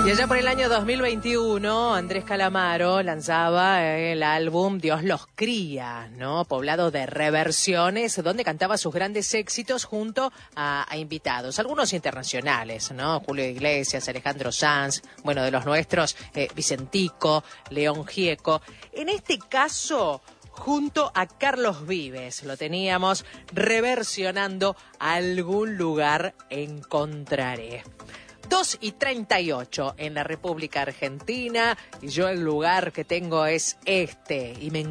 Y allá por el año 2021, Andrés Calamaro lanzaba el álbum Dios los cría, ¿no? Poblado de reversiones, donde cantaba sus grandes éxitos junto a invitados, algunos internacionales, ¿no? Julio Iglesias, Alejandro Sanz, bueno, de los nuestros, Vicentico, León Gieco. En este caso, junto a Carlos Vives, lo teníamos reversionando Algún lugar encontraré. 2:38 en la República Argentina, y yo el lugar que tengo es este, y me